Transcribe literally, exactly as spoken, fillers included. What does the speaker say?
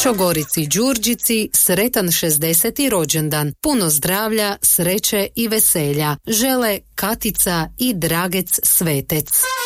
Šogorici Đurđici sretan šezdeseti rođendan, puno zdravlja, sreće i veselja žele Katica i Dragec Svetec.